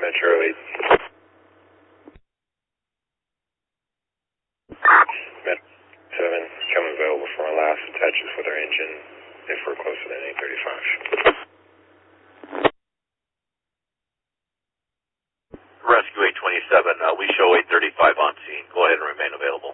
Metro 8. Metro 7, come available for our last attaches with our engine if we're closer than 835. Rescue 827, we show 835 on scene. Go ahead and remain available.